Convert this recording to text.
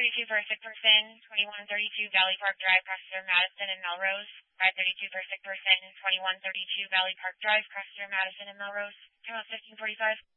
532 for a sick person, 2132 Valley Park Drive, Cressler, Madison, and Melrose. 532 for a sick person, 2132 Valley Park Drive, Cressler, Madison, and Melrose. Terminal 1545.